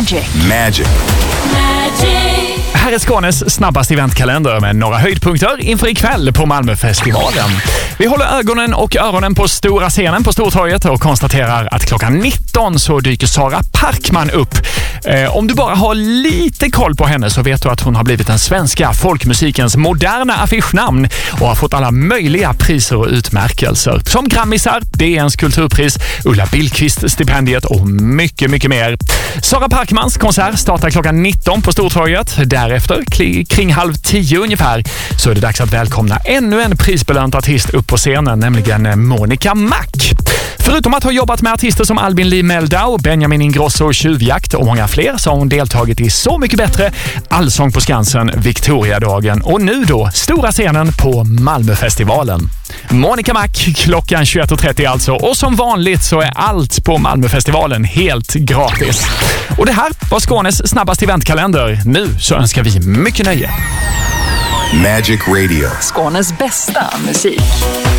Magic. Här är Skånes snabbaste eventkalender med några höjdpunkter inför ikväll på Malmöfestivalen. Vi håller ögonen och öronen på stora scenen på Stortorget och konstaterar att klockan 19 så dyker Sara Parkman upp. Om du bara har lite koll på henne så vet du att hon har blivit den svenska folkmusikens moderna affischnamn och har fått alla möjliga priser och utmärkelser. Som Grammisar, DNs kulturpris, Ulla Billqvist-stipendiet och mycket, mycket mer. Sara Parkmans konsert startar klockan 19 på Stortorget. Därefter, kring 9:30 ungefär, så är det dags att välkomna ännu en prisbelönt artist upp på scenen, nämligen Monica Mac. Förutom att ha jobbat med artister som Albin Lee Meldau, Benjamin Ingrosso, Tjuvjakt och många fler så har hon deltagit i Så mycket bättre, Allsång på Skansen, Victoriadagen och nu då stora scenen på Malmöfestivalen. Monica Mac klockan 21:30 alltså, och som vanligt så är allt på Malmöfestivalen helt gratis. Och det här var Skånes snabbaste eventkalender. Nu så önskar vi mycket nöje. Magic Radio. Skånes bästa musik.